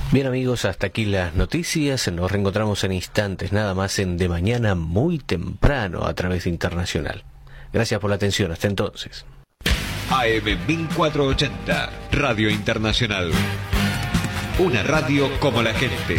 Bien amigos, hasta aquí las noticias. Nos reencontramos en instantes, nada más en De Mañana muy temprano a través de Internacional. Gracias por la atención, hasta entonces. AM 1480, Radio Internacional. Una radio como la gente.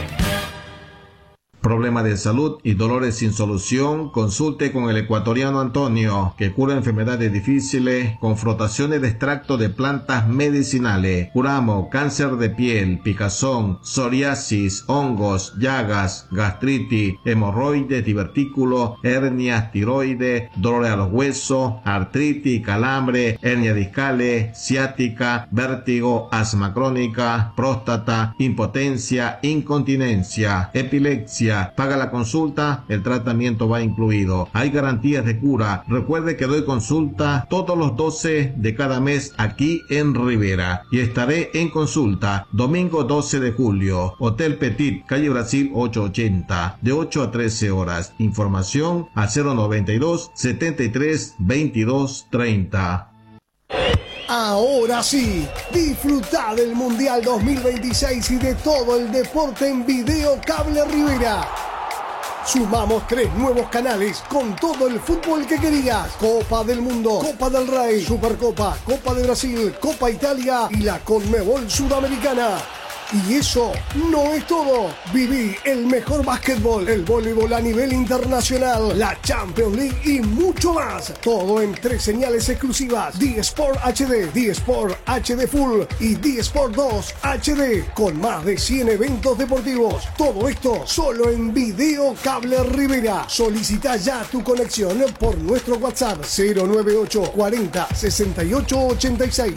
Problema de salud y dolores sin solución, consulte con el ecuatoriano Antonio, que cura enfermedades difíciles con frotaciones de extracto de plantas medicinales. Curamos cáncer de piel, picazón, psoriasis, hongos, llagas, gastritis, hemorroides, divertículos, hernias, tiroides, dolores a los huesos, artritis, calambre, hernias discales, ciática, vértigo, asma crónica, próstata, impotencia, incontinencia, epilepsia. Paga la consulta, el tratamiento va incluido. Hay garantías de cura. Recuerde que doy consulta todos los 12 de cada mes aquí en Rivera. Y estaré en consulta domingo 12 de julio. Hotel Petit, calle Brasil 880, de 8 a 13 horas. Información al 092 73 22 30. Ahora sí, disfruta del Mundial 2026 y de todo el deporte en Video Cable Rivera. Sumamos 3 nuevos canales con todo el fútbol que querías. Copa del Mundo, Copa del Rey, Supercopa, Copa de Brasil, Copa Italia y la Conmebol Sudamericana. Y eso no es todo. Viví el mejor básquetbol, el voleibol a nivel internacional, la Champions League y mucho más. Todo en 3 señales exclusivas. D-Sport HD, D-Sport HD Full y D-Sport 2 HD. Con más de 100 eventos deportivos. Todo esto solo en Video Cable Rivera. Solicita ya tu conexión por nuestro WhatsApp 098 40 68 86.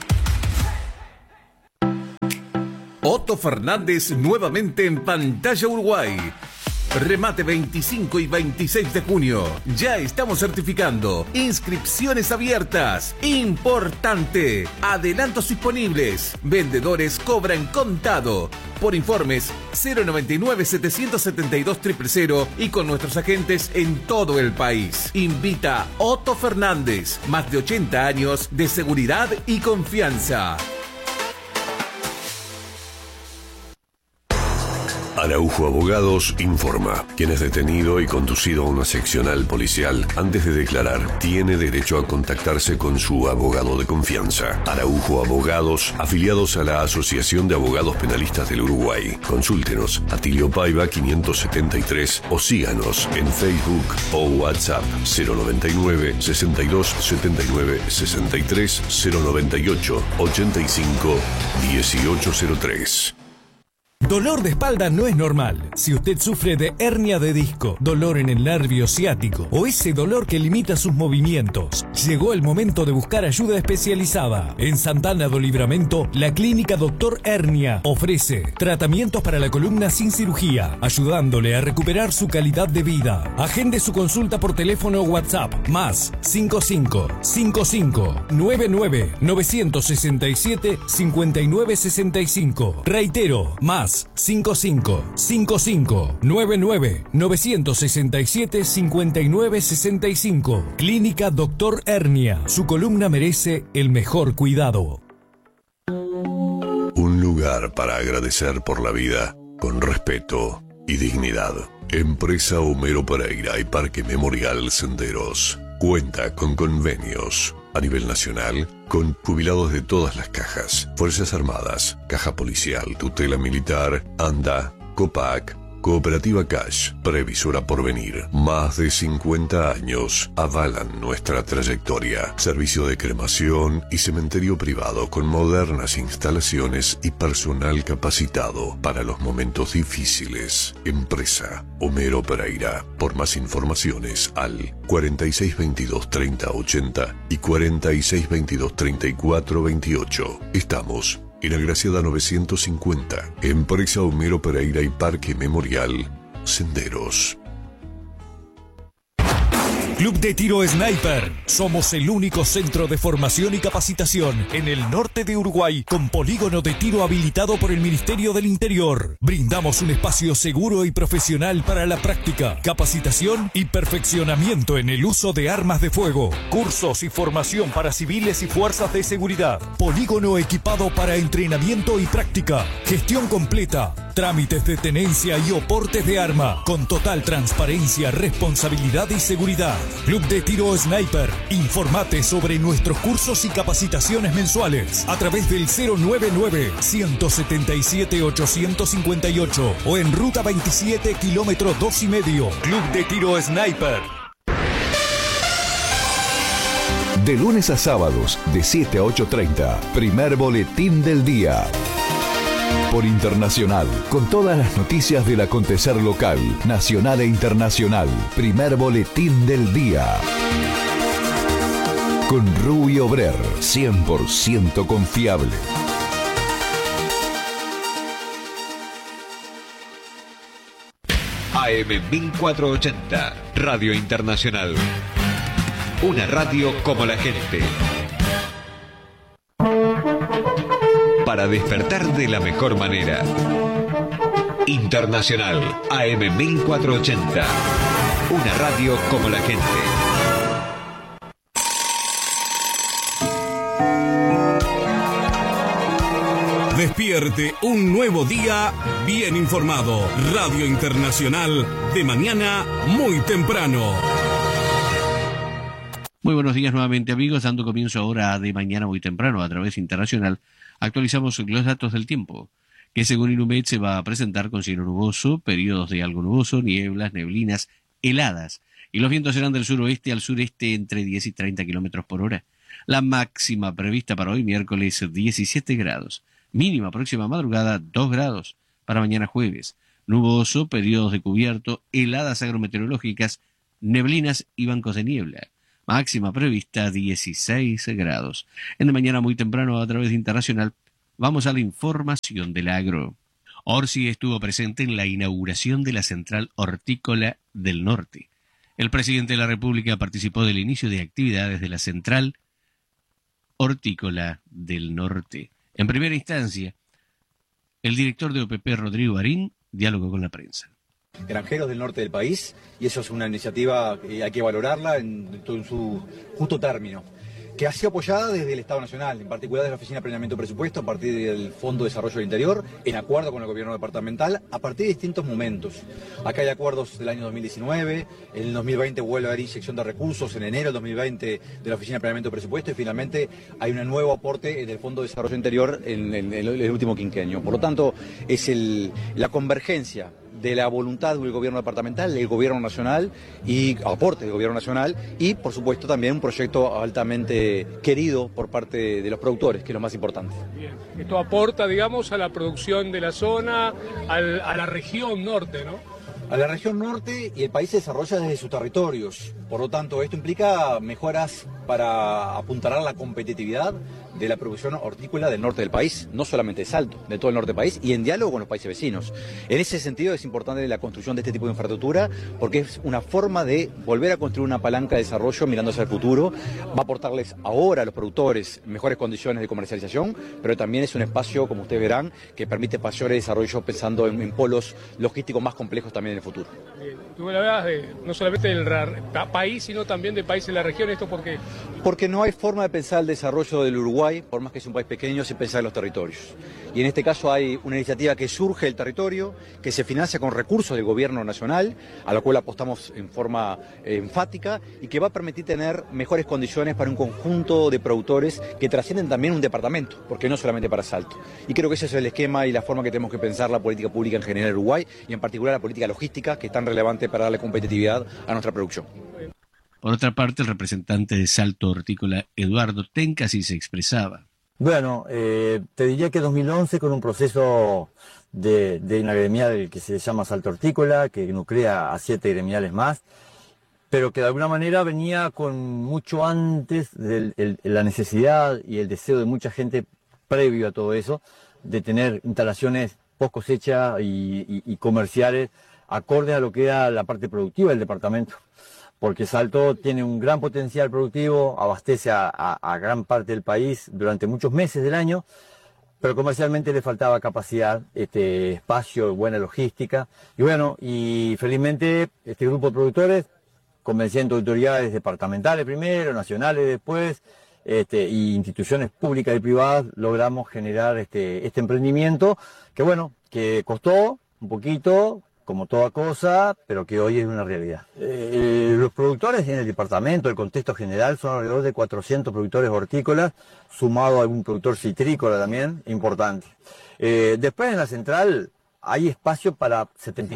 Otto Fernández nuevamente en Pantalla Uruguay. Remate 25 y 26 de junio. Ya estamos certificando. Inscripciones abiertas. Importante. Adelantos disponibles. Vendedores cobran contado. Por informes 099-772-000 y con nuestros agentes en todo el país. Invita Otto Fernández. Más de 80 años de seguridad y confianza. Araujo Abogados informa. Quien es detenido y conducido a una seccional policial antes de declarar tiene derecho a contactarse con su abogado de confianza. Araujo Abogados, afiliados a la Asociación de Abogados Penalistas del Uruguay. Consúltenos Atilio Paiva 573 o síganos en Facebook o WhatsApp 099 62 79 63 098 85 1803. Dolor de espalda no es normal. Si usted sufre de hernia de disco, dolor en el nervio ciático o ese dolor que limita sus movimientos, llegó el momento de buscar ayuda especializada. En Santana do Livramento, la clínica Dr. Hernia ofrece tratamientos para la columna sin cirugía, ayudándole a recuperar su calidad de vida. Agende su consulta por teléfono o WhatsApp más 55 55 99 967 59 65. Reitero, más 55 55 99 967 59 65. Clínica Dr. Hernia. Su columna merece el mejor cuidado. Un lugar para agradecer por la vida con respeto y dignidad. Empresa Homero Pereira y Parque Memorial Senderos. Cuenta con convenios a nivel nacional con jubilados de todas las cajas, Fuerzas Armadas, Caja Policial, Tutela Militar, ANDA, COPAC, Cooperativa Cash, Previsora Porvenir. Más de 50 años avalan nuestra trayectoria. Servicio de cremación y cementerio privado con modernas instalaciones y personal capacitado para los momentos difíciles. Empresa Homero Pereira. Por más informaciones al 4622 3080 y 4622 3428. Estamos en Agraciada 950, Empresa Homero Pereira y Parque Memorial Senderos. Club de Tiro Sniper. Somos el único centro de formación y capacitación en el norte de Uruguay con polígono de tiro habilitado por el Ministerio del Interior. Brindamos un espacio seguro y profesional para la práctica, capacitación y perfeccionamiento en el uso de armas de fuego. Cursos y formación para civiles y fuerzas de seguridad. Polígono equipado para entrenamiento y práctica. Gestión completa. Trámites de tenencia y oportes de arma. Con total transparencia, responsabilidad y seguridad. Club de Tiro Sniper. Informate sobre nuestros cursos y capacitaciones mensuales a través del 099-177-858 o en Ruta 27, kilómetro 2,5. Club de Tiro Sniper. De lunes a sábados, de 7 a 8:30, primer boletín del día. Por Internacional, con todas las noticias del acontecer local, nacional e internacional. Primer boletín del día. Con Rubio Brer, 100% confiable. AM 1480, Radio Internacional. Una radio como la gente. Para despertar de la mejor manera. Internacional, AM 1480. Una radio como la gente. Despierte un nuevo día bien informado. Radio Internacional, de mañana muy temprano. Muy buenos días nuevamente, amigos, dando comienzo ahora de mañana muy temprano a través Internacional. Actualizamos los datos del tiempo, que según Inumet se va a presentar con cielo nuboso, periodos de algo nuboso, nieblas, neblinas, heladas, y los vientos serán del suroeste al sureste entre 10 y 30 kilómetros por hora. La máxima prevista para hoy, miércoles, 17 grados. Mínima próxima madrugada, 2 grados. Para mañana jueves, nuboso, periodos de cubierto, heladas agrometeorológicas, neblinas y bancos de niebla. Máxima prevista 16 grados. En de mañana muy temprano a través de Internacional vamos a la información del agro. Orsi estuvo presente en la inauguración de la Central Hortícola del Norte. El presidente de la República participó del inicio de actividades de la Central Hortícola del Norte. En primera instancia, el director de OPP, Rodrigo Barín, dialogó con la prensa. Granjeros del norte del país, y eso es una iniciativa que hay que valorarla en su justo término, que ha sido apoyada desde el Estado Nacional, en particular desde la Oficina de Planeamiento y Presupuesto, a partir del Fondo de Desarrollo del Interior, en acuerdo con el gobierno departamental, a partir de distintos momentos. Acá hay acuerdos del año 2019, en el 2020 vuelve a haber inyección de recursos, en enero del 2020 de la Oficina de Planeamiento y Presupuesto, y finalmente hay un nuevo aporte del Fondo de Desarrollo Interior en el último quinquenio. Por lo tanto, es la convergencia de la voluntad del gobierno departamental, del gobierno nacional y aporte del gobierno nacional y por supuesto también un proyecto altamente querido por parte de los productores, que es lo más importante. Bien. Esto aporta, digamos, a la producción de la zona, a la región norte, ¿no? A la región norte, y el país se desarrolla desde sus territorios. Por lo tanto, esto implica mejoras para apuntalar la competitividad de la producción hortícola del norte del país, no solamente de Salto, de todo el norte del país, y en diálogo con los países vecinos. En ese sentido es importante la construcción de este tipo de infraestructura, porque es una forma de volver a construir una palanca de desarrollo mirándose al futuro. Va a aportarles ahora a los productores mejores condiciones de comercialización, pero también es un espacio, como ustedes verán, que permite mayor desarrollo pensando en polos logísticos más complejos también en el futuro. Bien. Tú me hablabas no solamente del país, sino también de países de la región. ¿Esto por qué? Porque no hay forma de pensar el desarrollo del Uruguay, por más que es un país pequeño, sin pensar en los territorios. Y en este caso hay una iniciativa que surge del territorio, que se financia con recursos del gobierno nacional, a la cual apostamos en forma enfática, y que va a permitir tener mejores condiciones para un conjunto de productores que trascienden también un departamento, porque no solamente para Salto. Y creo que ese es el esquema y la forma que tenemos que pensar la política pública en general en Uruguay, y en particular la política logística, que es tan relevante para darle competitividad a nuestra producción. Por otra parte, el representante de Salto Hortícola, Eduardo Tenca, sí se expresaba. Bueno, te diría que 2011, con un proceso de una gremial que se llama Salto Hortícola, que nuclea a 7 gremiales más, pero que de alguna manera venía con mucho antes de la necesidad y el deseo de mucha gente previo a todo eso, de tener instalaciones post cosecha y comerciales acordes a lo que era la parte productiva del departamento. porque Salto tiene un gran potencial productivo, abastece a gran parte del país durante muchos meses del año, pero comercialmente le faltaba capacidad, espacio, buena logística, y bueno, y felizmente este grupo de productores, convenciendo autoridades departamentales primero, nacionales después, y instituciones públicas y privadas, logramos generar este emprendimiento, que bueno, que costó un poquito, como toda cosa, pero que hoy es una realidad. Los productores en el departamento, el contexto general, son alrededor de 400 productores hortícolas, sumado a algún productor citrícola también, importante. Después en la central hay espacio para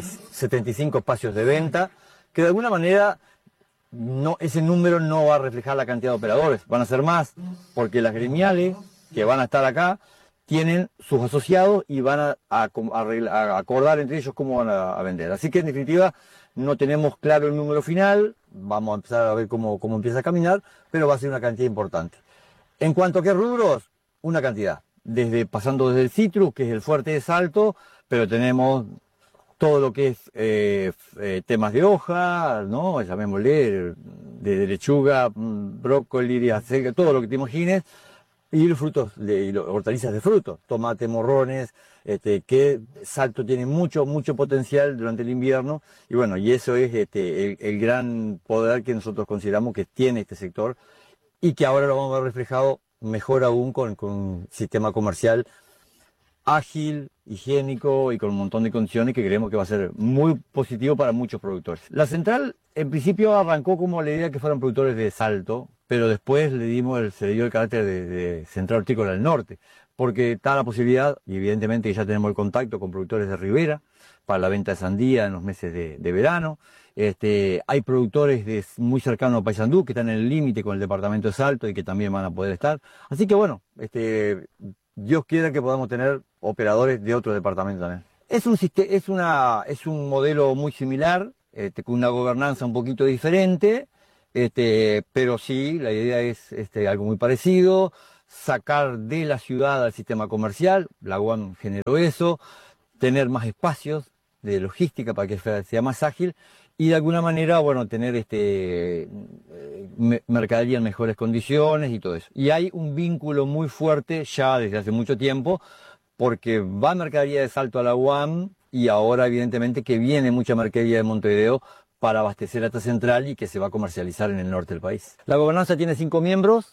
75 espacios de venta, que de alguna manera ese número no va a reflejar la cantidad de operadores, van a ser más, porque las gremiales que van a estar acá tienen sus asociados y van a acordar entre ellos cómo van a vender. Así que en definitiva no tenemos claro el número final, vamos a empezar a ver cómo empieza a caminar, pero va a ser una cantidad importante. En cuanto a qué rubros, una cantidad, pasando desde el citrus, que es el fuerte de Salto, pero tenemos todo lo que es temas de hoja, ¿no? Llamémosle, de lechuga, brócoli, acelga, todo lo que te imagines, y los frutos, hortalizas de frutos, tomate, morrones, que Salto tiene mucho potencial durante el invierno, y bueno, y eso es el gran poder que nosotros consideramos que tiene este sector, y que ahora lo vamos a ver reflejado mejor aún con un sistema comercial ágil, higiénico y con un montón de condiciones que creemos que va a ser muy positivo para muchos productores. La central en principio arrancó como la idea que fueran productores de Salto, pero después se le dio el carácter de central hortícola del norte, porque está la posibilidad, y evidentemente ya tenemos el contacto con productores de Rivera para la venta de sandía en los meses de verano. Hay productores muy cercanos a Paysandú que están en el límite con el departamento de Salto y que también van a poder estar. Así que bueno, Dios quiera que podamos tener operadores de otros departamentos también. Es un modelo muy similar, con una gobernanza un poquito diferente, pero sí, la idea es algo muy parecido, sacar de la ciudad al sistema comercial, la UAM generó eso, tener más espacios de logística para que sea más ágil y de alguna manera, bueno, tener mercadería en mejores condiciones y todo eso. Y hay un vínculo muy fuerte ya desde hace mucho tiempo, porque va mercadería de Salto a la UAM y ahora evidentemente que viene mucha mercadería de Montevideo para abastecer a esta central y que se va a comercializar en el norte del país. La gobernanza tiene 5 miembros,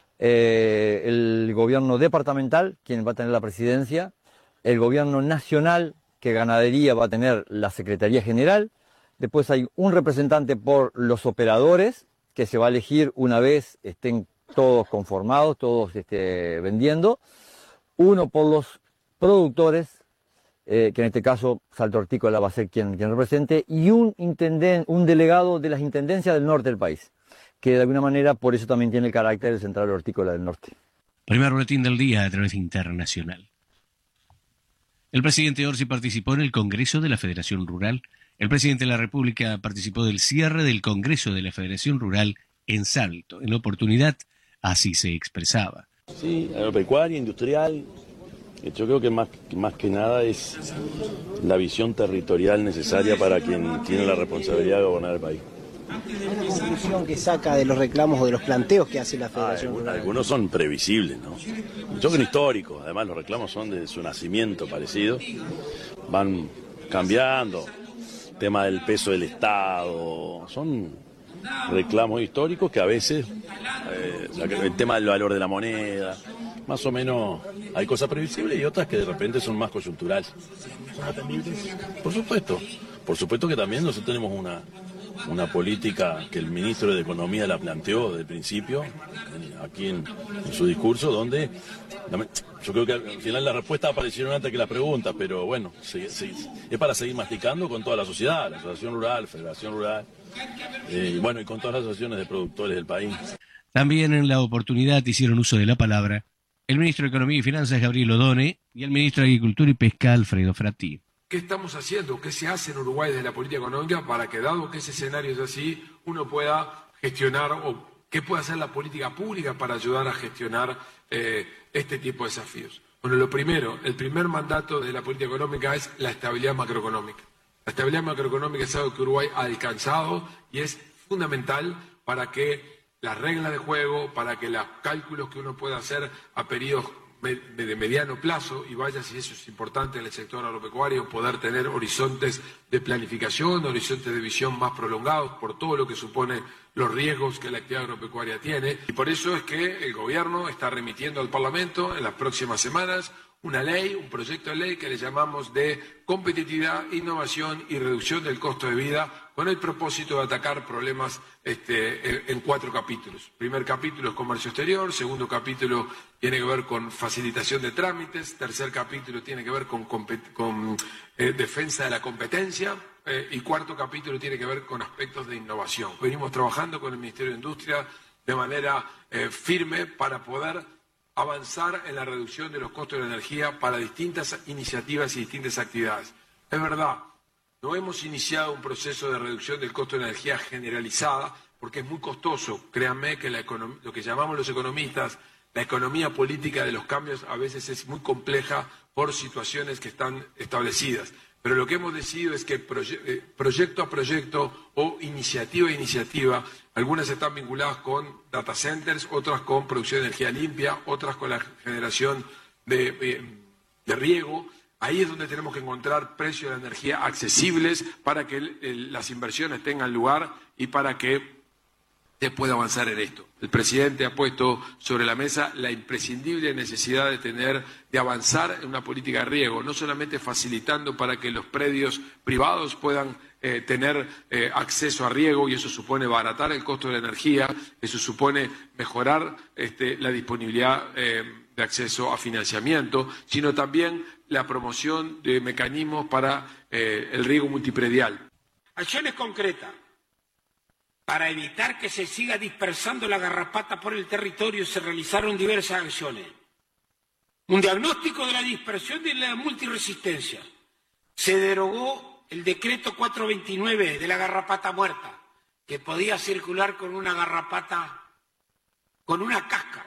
el gobierno departamental, quien va a tener la presidencia, el gobierno nacional, que Ganadería va a tener la Secretaría General, después hay un representante por los operadores, que se va a elegir una vez estén todos conformados, todos vendiendo, uno por los productores, que en este caso Salto Hortícola va a ser quien represente, y un delegado de las intendencias del norte del país, que de alguna manera por eso también tiene el carácter de central hortícola del norte. Primer boletín del día a través internacional. El presidente Orsi participó en el Congreso de la Federación Rural. El presidente de la República participó del cierre del Congreso de la Federación Rural en Salto. En la oportunidad, así se expresaba. Sí, agropecuaria, industrial. Yo creo que más que nada es la visión territorial necesaria para quien tiene la responsabilidad de gobernar el país. ¿Qué conclusión que saca de los reclamos o de los planteos que hace la Federación Rural? Algunos son previsibles, ¿no? Yo creo que históricos, además los reclamos son desde su nacimiento parecido, van cambiando, tema del peso del Estado, son reclamos históricos que a veces, el tema del valor de la moneda, más o menos hay cosas previsibles y otras que de repente son más coyunturales. ¿Son atendibles? Por supuesto que también nosotros tenemos una política que el ministro de Economía la planteó desde el principio, aquí en su discurso, donde yo creo que al final las respuestas aparecieron antes que las preguntas, pero bueno, es para seguir masticando con toda la sociedad, la Asociación Rural, Federación Rural, y con todas las asociaciones de productores del país. También en la oportunidad hicieron uso de la palabra el ministro de Economía y Finanzas, Gabriel Odone, y el ministro de Agricultura y Pesca, Alfredo Frattini. ¿Qué estamos haciendo? ¿Qué se hace en Uruguay desde la política económica para que, dado que ese escenario es así, uno pueda gestionar o qué puede hacer la política pública para ayudar a gestionar este tipo de desafíos? Bueno, el primer mandato de la política económica es la estabilidad macroeconómica. La estabilidad macroeconómica es algo que Uruguay ha alcanzado y es fundamental para que las reglas de juego, para que los cálculos que uno pueda hacer a periodos de mediano plazo, y vaya si eso es importante en el sector agropecuario, poder tener horizontes de planificación, horizontes de visión más prolongados por todo lo que supone los riesgos que la actividad agropecuaria tiene. Y por eso es que el Gobierno está remitiendo al Parlamento en las próximas semanas una ley, un proyecto de ley que le llamamos de competitividad, innovación y reducción del costo de vida, con el propósito de atacar problemas en 4 capítulos. Primer capítulo es comercio exterior, segundo capítulo tiene que ver con facilitación de trámites, tercer capítulo tiene que ver con defensa de la competencia y cuarto capítulo tiene que ver con aspectos de innovación. Venimos trabajando con el Ministerio de Industria de manera firme para poder avanzar en la reducción de los costos de la energía para distintas iniciativas y distintas actividades. Es verdad, no hemos iniciado un proceso de reducción del costo de la energía generalizada porque es muy costoso. Créanme que lo que llamamos los economistas, la economía política de los cambios a veces es muy compleja por situaciones que están establecidas. Pero lo que hemos decidido es que proyecto a proyecto o iniciativa a iniciativa, algunas están vinculadas con data centers, otras con producción de energía limpia, otras con la generación de riego. Ahí es donde tenemos que encontrar precios de la energía accesibles para que las inversiones tengan lugar y para que se pueda avanzar en esto. El presidente ha puesto sobre la mesa la imprescindible necesidad de avanzar en una política de riego, no solamente facilitando para que los predios privados puedan tener acceso a riego, y eso supone abaratar el costo de la energía, eso supone mejorar la disponibilidad de acceso a financiamiento, sino también la promoción de mecanismos para el riego multipredial. Acciones concretas para evitar que se siga dispersando la garrapata por el territorio se realizaron diversas acciones. Un diagnóstico de la dispersión de la multiresistencia. Se derogó el decreto 429 de la garrapata muerta, que podía circular con una garrapata, con una cáscara.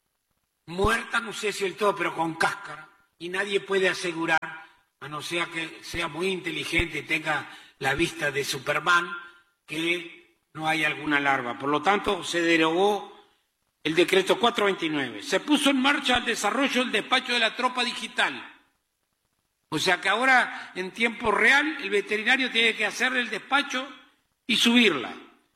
Muerta, no sé si del todo, pero con cáscara. Y nadie puede asegurar, a no ser que sea muy inteligente y tenga la vista de Superman, que no hay alguna larva. Por lo tanto, se derogó el decreto 429. Se puso en marcha el desarrollo del despacho de la tropa digital. O sea que ahora, en tiempo real, el veterinario tiene que hacer el despacho y subirla.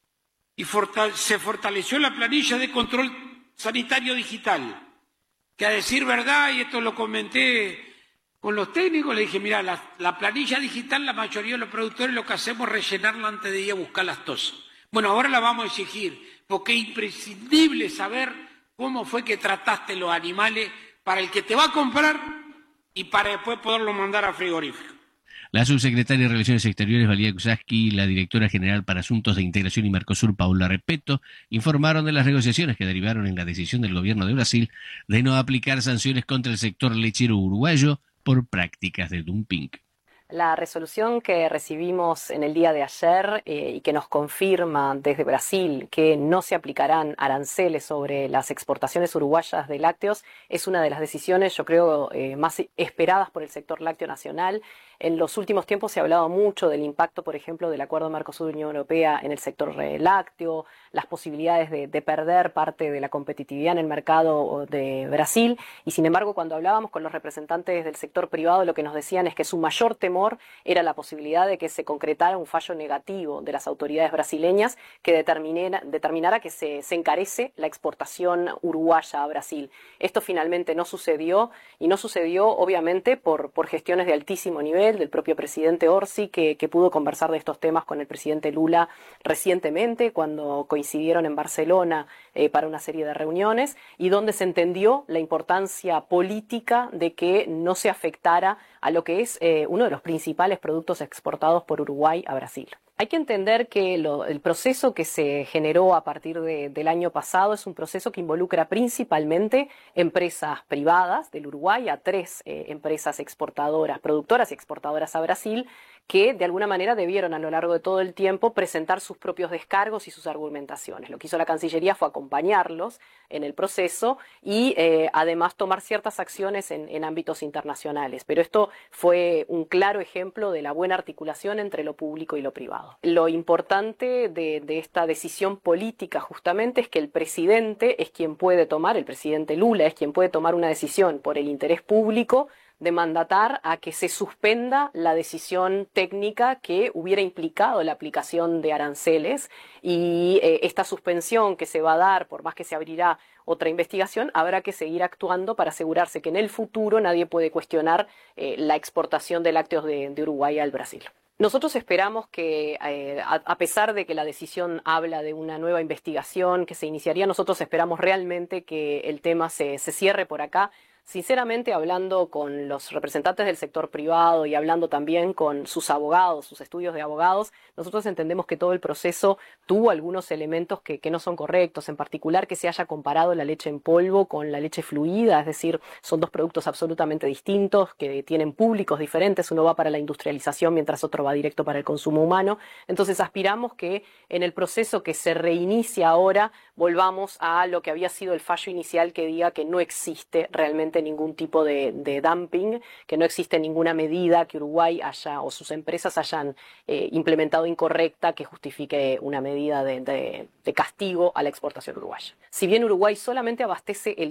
Y se fortaleció la planilla de control sanitario digital, que a decir verdad, y esto lo comenté con los técnicos, le dije, mira, la planilla digital, la mayoría de los productores lo que hacemos es rellenarla antes de ir a buscar las tosas. Bueno, ahora la vamos a exigir, porque es imprescindible saber cómo fue que trataste los animales para el que te va a comprar y para después poderlo mandar a frigorífico. La subsecretaria de Relaciones Exteriores, Valeria Kusaski, y la directora general para Asuntos de Integración y Mercosur, Paula Repetto, informaron de las negociaciones que derivaron en la decisión del gobierno de Brasil de no aplicar sanciones contra el sector lechero uruguayo por prácticas de dumping. La resolución que recibimos en el día de ayer y que nos confirma desde Brasil que no se aplicarán aranceles sobre las exportaciones uruguayas de lácteos es una de las decisiones, yo creo, más esperadas por el sector lácteo nacional. En los últimos tiempos se ha hablado mucho del impacto, por ejemplo, del acuerdo Mercosur-Unión Europea en el sector lácteo, las posibilidades de perder parte de la competitividad en el mercado de Brasil, y sin embargo, cuando hablábamos con los representantes del sector privado, lo que nos decían es que su mayor temor era la posibilidad de que se concretara un fallo negativo de las autoridades brasileñas que determinara que se encarece la exportación uruguaya a Brasil. Esto finalmente no sucedió, y no sucedió obviamente por gestiones de altísimo nivel del propio presidente Orsi, que pudo conversar de estos temas con el presidente Lula recientemente, cuando coincidieron en Barcelona para una serie de reuniones, y donde se entendió la importancia política de que no se afectara a lo que es uno de los principales productos exportados por Uruguay a Brasil. Hay que entender que el proceso que se generó a partir del año pasado es un proceso que involucra principalmente empresas privadas del Uruguay, a 3 empresas exportadoras, productoras y exportadoras a Brasil, que de alguna manera debieron a lo largo de todo el tiempo presentar sus propios descargos y sus argumentaciones. Lo que hizo la Cancillería fue acompañarlos en el proceso y además tomar ciertas acciones en ámbitos internacionales. Pero esto fue un claro ejemplo de la buena articulación entre lo público y lo privado. mercado. Lo importante de esta decisión política justamente es que el presidente es quien puede tomar, el presidente Lula es quien puede tomar una decisión por el interés público de mandatar a que se suspenda la decisión técnica que hubiera implicado la aplicación de aranceles y esta suspensión que se va a dar, por más que se abrirá otra investigación, habrá que seguir actuando para asegurarse que en el futuro nadie puede cuestionar la exportación de lácteos de Uruguay al Brasil. Nosotros esperamos que, a pesar de que la decisión habla de una nueva investigación que se iniciaría, nosotros esperamos realmente que el tema se cierre por acá. Sinceramente, hablando con los representantes del sector privado y hablando también con sus abogados, sus estudios de abogados, nosotros entendemos que todo el proceso tuvo algunos elementos que no son correctos, en particular que se haya comparado la leche en polvo con la leche fluida, es decir, son dos productos absolutamente distintos, que tienen públicos diferentes, uno va para la industrialización mientras otro va directo para el consumo humano. Entonces aspiramos que en el proceso que se reinicia ahora volvamos a lo que había sido el fallo inicial, que diga que no existe realmente ningún tipo de dumping, que no existe ninguna medida que Uruguay haya o sus empresas hayan implementado incorrecta que justifique una medida de castigo a la exportación uruguaya. Si bien Uruguay solamente abastece el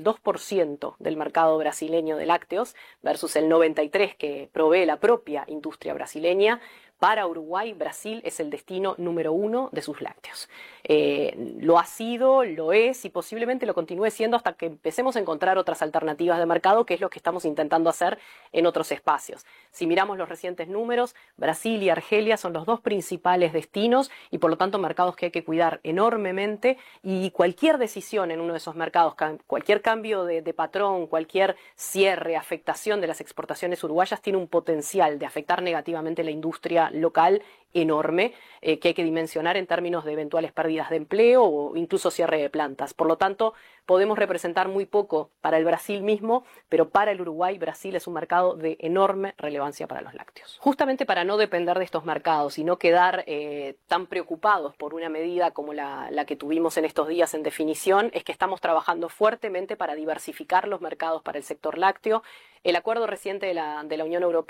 2% del mercado brasileño de lácteos versus el 93% que provee la propia industria brasileña, para Uruguay, Brasil es el destino número 1 de sus lácteos. Lo ha sido, lo es y posiblemente lo continúe siendo hasta que empecemos a encontrar otras alternativas de mercado, que es lo que estamos intentando hacer en otros espacios. Si miramos los recientes números, Brasil y Argelia son los dos principales destinos y por lo tanto mercados que hay que cuidar enormemente, y cualquier decisión en uno de esos mercados, cualquier cambio de patrón, cualquier cierre, afectación de las exportaciones uruguayas tiene un potencial de afectar negativamente la industria local enorme, que hay que dimensionar en términos de eventuales pérdidas de empleo o incluso cierre de plantas. Por lo tanto, podemos representar muy poco para el Brasil mismo, pero para el Uruguay, Brasil es un mercado de enorme relevancia para los lácteos. Justamente para no depender de estos mercados y no quedar tan preocupados por una medida como la que tuvimos en estos días en definición, es que estamos trabajando fuertemente para diversificar los mercados para el sector lácteo. El acuerdo reciente de la Unión Europea